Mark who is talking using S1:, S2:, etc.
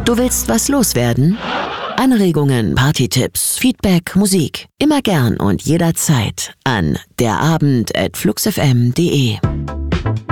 S1: Du willst was loswerden? Anregungen, Partytipps, Feedback, Musik. Immer gern und jederzeit an derabend@fluxfm.de.